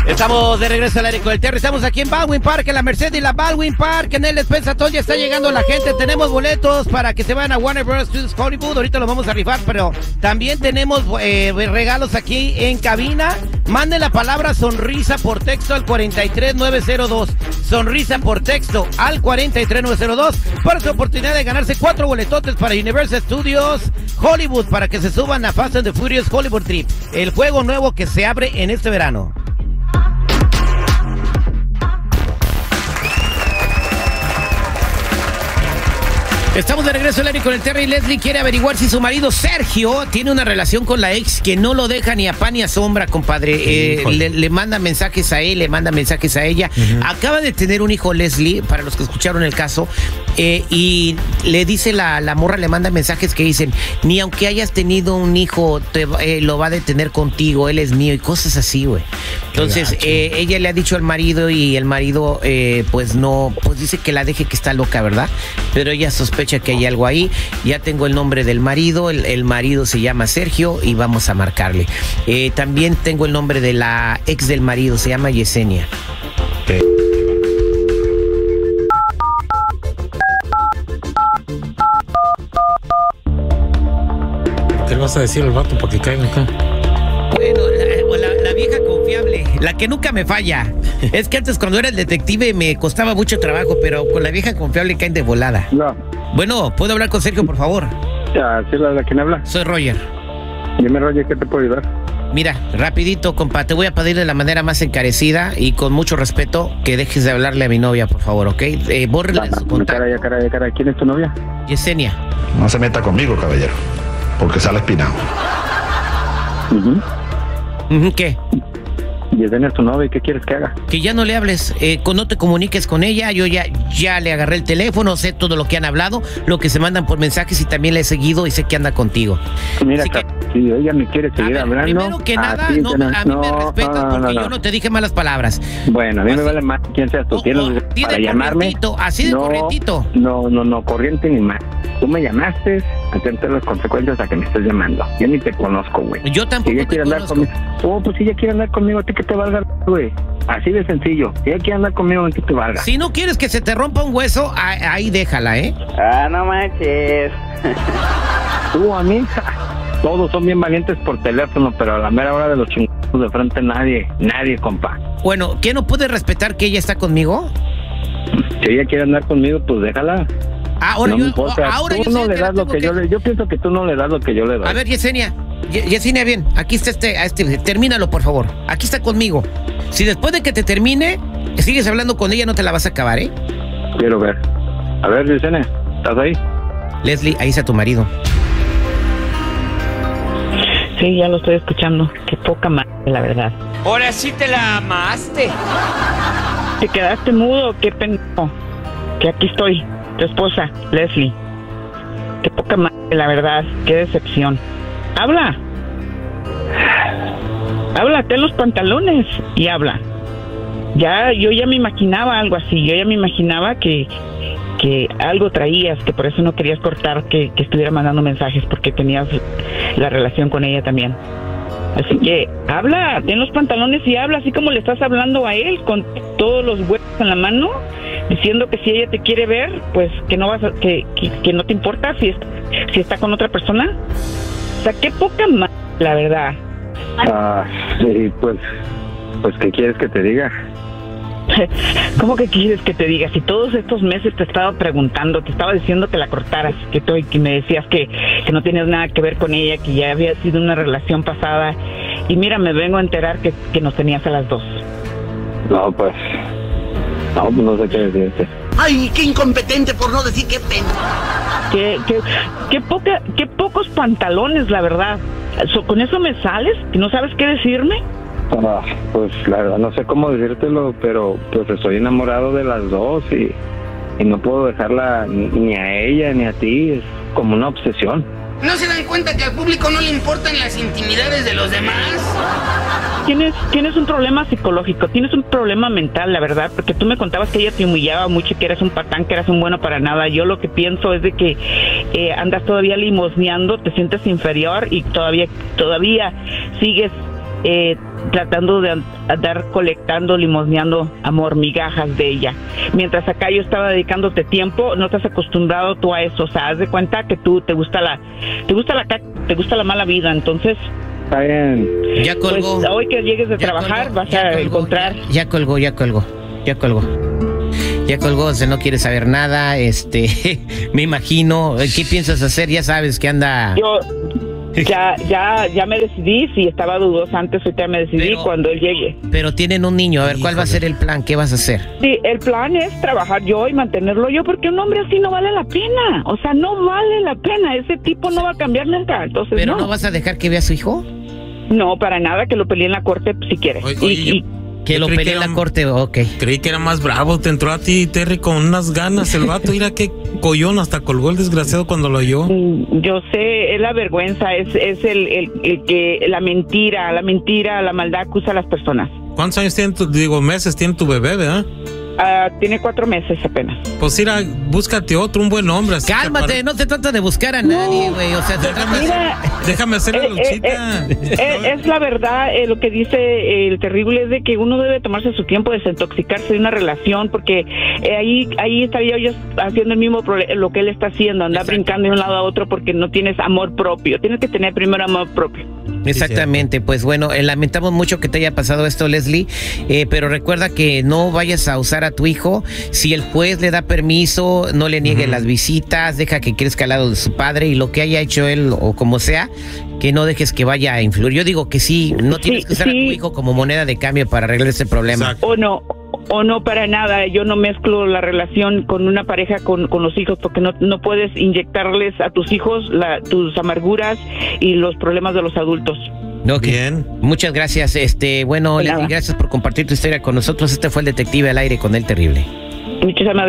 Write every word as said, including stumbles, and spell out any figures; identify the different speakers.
Speaker 1: Estamos de regreso al aire con el Terry. Estamos aquí en Baldwin Park, en la Merced y la Baldwin Park, en el Spencer. Ya está llegando la gente. Tenemos boletos para que se vayan a Warner Bros. Studios Hollywood. Ahorita los vamos a rifar, pero también tenemos eh, regalos aquí en cabina. Manden la palabra sonrisa por texto al cuarenta y tres nueve cero dos. Sonrisa por texto al cuarenta y tres nueve cero dos para su oportunidad de ganarse cuatro boletotes para Universal Studios Hollywood para que se suban a Fast and the Furious Hollywood Trip, el juego nuevo que se abre en este verano. Estamos de regreso al aire con el Terry. Leslie quiere averiguar si su marido Sergio tiene una relación con la ex que no lo deja ni a pan ni a sombra, compadre. Eh, le, le manda mensajes a él, le manda mensajes a ella. Uh-huh. Acaba de tener un hijo, Leslie, para los que escucharon el caso, eh, y le dice la, la morra, le manda mensajes que dicen, ni aunque hayas tenido un hijo, te, eh, lo va a detener contigo, él es mío, y cosas así, güey. Entonces, eh, ella le ha dicho al marido y el marido, eh, pues no, pues dice que la deje, que está loca, ¿verdad? Pero ella sospecha que hay algo ahí. Ya tengo el nombre del marido, el, el marido se llama Sergio y vamos a marcarle. Eh, también tengo el nombre de la ex del marido, se llama Yesenia. Okay.
Speaker 2: ¿Qué le vas a decir al vato para que caiga acá?
Speaker 1: Bueno, la, la, la vieja confiable, la que nunca me falla. Es que antes cuando era el detective me costaba mucho trabajo, pero con la vieja confiable caen de volada.
Speaker 3: No.
Speaker 1: Bueno, ¿puedo hablar con Sergio, por favor?
Speaker 3: Ya, ¿sí la de quién habla?
Speaker 1: Soy Roger.
Speaker 3: Dime, Roger, ¿qué te puedo ayudar?
Speaker 1: Mira, rapidito, compa, te voy a pedir de la manera más encarecida y con mucho respeto que dejes de hablarle a mi novia, por favor, ¿ok? Eh, bórrele su contacto.
Speaker 3: Caray, caray, caray, ¿quién es tu novia?
Speaker 1: Yesenia.
Speaker 4: No se meta conmigo, caballero, porque sale espinado.
Speaker 3: Uh-huh.
Speaker 1: Uh-huh, ¿qué?
Speaker 3: Yesenia es tu novia, ¿y qué quieres que haga?
Speaker 1: Que ya no le hables, eh, no te comuniques con ella. Yo ya, ya le agarré el teléfono, sé todo lo que han hablado, lo que se mandan por mensajes y también la he seguido y sé que anda contigo.
Speaker 3: Mira,
Speaker 1: que,
Speaker 3: si ella me quiere seguir
Speaker 1: ver,
Speaker 3: hablando...
Speaker 1: Primero que nada,
Speaker 3: así,
Speaker 1: no,
Speaker 3: no,
Speaker 1: a mí
Speaker 3: no,
Speaker 1: me respetas
Speaker 3: no, no,
Speaker 1: porque
Speaker 3: no,
Speaker 1: yo no te dije malas palabras.
Speaker 3: Bueno, a mí
Speaker 1: así,
Speaker 3: me vale más quién sea tú.
Speaker 1: Oh,
Speaker 3: Tienes
Speaker 1: oh,
Speaker 3: para
Speaker 1: de
Speaker 3: llamarme.
Speaker 1: Así de
Speaker 3: no,
Speaker 1: corrientito.
Speaker 3: No, no, no, corriente ni más. Tú me llamaste, atente a las consecuencias a que me estés llamando. Yo ni te conozco, güey.
Speaker 1: Yo tampoco
Speaker 3: si ella
Speaker 1: te
Speaker 3: quiere
Speaker 1: conozco.
Speaker 3: Andar conmigo, oh, pues si ella quiere andar conmigo, ¿a ti qué te valga, güey? Así de sencillo. Si ella quiere andar conmigo, ¿a ti te valga?
Speaker 1: Si no quieres que se te rompa un hueso, ahí déjala, ¿eh?
Speaker 5: Ah, no manches.
Speaker 3: Tú, a mí, todos son bien valientes por teléfono, pero a la mera hora de los chingados de frente nadie, nadie, compa.
Speaker 1: Bueno, ¿qué no puedes respetar que ella está conmigo?
Speaker 3: Si ella quiere andar conmigo, pues déjala.
Speaker 1: Ahora
Speaker 3: no
Speaker 1: yo,
Speaker 3: me importa.
Speaker 1: ahora
Speaker 3: tú
Speaker 1: yo
Speaker 3: no
Speaker 1: sé
Speaker 3: le
Speaker 1: que
Speaker 3: das lo que,
Speaker 1: que
Speaker 3: yo le... Yo pienso que tú no le das lo que yo le doy.
Speaker 1: A ver, Yesenia, Yesenia, bien, aquí está este, este, termínalo, por favor. Aquí está conmigo. Si después de que te termine, sigues hablando con ella, no te la vas a acabar, ¿eh?
Speaker 3: Quiero ver. A ver, Yesenia, ¿estás ahí?
Speaker 1: Leslie, ahí está tu marido.
Speaker 6: Sí, ya lo estoy escuchando. Qué poca madre, la verdad.
Speaker 5: Ahora sí te la amaste.
Speaker 6: ¿Te quedaste mudo? Qué pendejo. Que aquí estoy, tu esposa, Leslie. Qué poca madre, la verdad. Qué decepción. Habla. Habla, ten los pantalones y habla. Ya, yo ya me imaginaba algo así. Yo ya me imaginaba que, que algo traías, que por eso no querías cortar, que, que estuviera mandando mensajes, porque tenías la relación con ella también. Así que habla, ten los pantalones y habla, así como le estás hablando a él, con todos los huevos en la mano, diciendo que si ella te quiere ver, pues que no vas a, que, que, que no te importa si, es, si está con otra persona. O sea, qué poca madre, la verdad.
Speaker 3: Ah, sí, pues, pues, ¿qué quieres que te diga?
Speaker 6: ¿Cómo que quieres que te diga? Si todos estos meses te estaba preguntando, te estaba diciendo que la cortaras, que, tú, que me decías que, que no tenías nada que ver con ella, que ya había sido una relación pasada, y mira, me vengo a enterar que, que nos tenías a las dos.
Speaker 3: No, pues, no, pues no sé qué decirte.
Speaker 7: ¡Ay, qué incompetente, por no decir qué pena!
Speaker 6: Qué, qué, qué, poca, qué pocos pantalones, la verdad. So, ¿con eso me sales? ¿Que no sabes qué decirme?
Speaker 3: Ah, pues la verdad no sé cómo decírtelo, pero pues estoy enamorado de las dos y, y no puedo dejarla ni, ni a ella ni a ti, es como una obsesión.
Speaker 7: ¿No se dan cuenta que al público no le importan las intimidades de los demás?
Speaker 6: Tienes, tienes un problema psicológico, tienes un problema mental, la verdad, porque tú me contabas que ella te humillaba mucho, que eras un patán, que eras un bueno para nada. Yo lo que pienso es de que eh, andas todavía limosneando, te sientes inferior y todavía, todavía sigues eh, tratando de andar colectando, limosneando amor, migajas de ella. Mientras acá yo estaba dedicándote tiempo, no estás acostumbrado tú a eso, o sea, haz de cuenta que tú te gusta la, te gusta la, te gusta la mala vida, entonces...
Speaker 3: Está bien.
Speaker 1: Ya colgó.
Speaker 6: Pues hoy que llegues de
Speaker 1: Ya
Speaker 6: trabajar
Speaker 1: colgó,
Speaker 6: vas
Speaker 1: ya
Speaker 6: a
Speaker 1: colgó,
Speaker 6: encontrar...
Speaker 1: Ya, ya colgó, ya colgó, ya colgó. Ya colgó, o sea, no quiere saber nada, este, me imagino. ¿Qué piensas hacer? Ya sabes que anda...
Speaker 6: Yo ya, ya, ya me decidí, si estaba dudosa antes, ahorita me decidí
Speaker 1: Pero-
Speaker 6: cuando él llegue.
Speaker 1: Pero tienen un niño, a ver, ¿cuál va a ser el plan? ¿Qué vas a hacer?
Speaker 6: Sí, el plan es trabajar yo y mantenerlo yo, porque un hombre así no vale la pena. O sea, no vale la pena. Ese tipo no va a cambiar nunca. Entonces,
Speaker 1: ¿Pero
Speaker 6: no.
Speaker 1: no vas a dejar que vea a su hijo?
Speaker 6: No, para nada, que lo pelee en la corte si quiere.
Speaker 2: Oye,
Speaker 6: Y-
Speaker 2: oye,
Speaker 6: y,
Speaker 1: Que
Speaker 2: Yo
Speaker 1: lo
Speaker 2: creí
Speaker 1: pelee
Speaker 2: que
Speaker 1: en la
Speaker 2: era-
Speaker 1: corte, ok.
Speaker 2: Creí que era más bravo, te entró a ti, Terry, con unas ganas. El vato, mira qué collón, hasta colgó el desgraciado cuando lo oyó.
Speaker 6: Mm, Yo sé, es la vergüenza, es, es el, el, el que la mentira, la mentira, la maldad acusa a las personas.
Speaker 2: ¿Cuántos años tiene tu, digo, meses tiene tu bebé, verdad?
Speaker 6: Ah, tiene cuatro meses apenas.
Speaker 2: Pues mira, búscate otro, un buen hombre. así que
Speaker 1: Cálmate,
Speaker 2: apare-
Speaker 1: no se trata de buscar a nadie, güey. O sea, se trata de...
Speaker 6: Mira,
Speaker 2: Déjame hacer la
Speaker 6: eh,
Speaker 2: luchita.
Speaker 6: eh, eh, es la verdad, eh, lo que dice eh, el terrible es de que uno debe tomarse su tiempo, desintoxicarse de una relación, porque eh, ahí ahí estaría yo haciendo el mismo prole- lo que él está haciendo, andar
Speaker 1: Exacto.
Speaker 6: brincando de un lado a otro porque no tienes amor propio. Tienes que tener primero amor propio.
Speaker 1: Exactamente, pues bueno, eh, lamentamos mucho que te haya pasado esto, Leslie, eh, pero recuerda que no vayas a usar a tu hijo. Si el juez le da permiso, no le niegue
Speaker 2: Ujú.
Speaker 1: las visitas, deja que crezca al lado de su padre y lo que haya hecho él o como sea, que no dejes que vaya a influir. Yo digo que sí, no tienes
Speaker 6: Sí,
Speaker 1: que usar a tu
Speaker 6: sí.
Speaker 1: hijo como moneda de cambio para arreglar ese problema.
Speaker 2: Exacto.
Speaker 6: O no, o no para nada. Yo no mezclo la relación con una pareja con, con los hijos, porque no, no puedes inyectarles a tus hijos la, tus amarguras y los problemas de los adultos.
Speaker 1: Ok.
Speaker 2: Bien.
Speaker 1: Muchas gracias. Este, bueno,
Speaker 6: De
Speaker 1: Leslie,
Speaker 6: nada.
Speaker 1: gracias por compartir tu historia con nosotros. Este fue el Detective al Aire con El Terrible.
Speaker 6: Muchísimas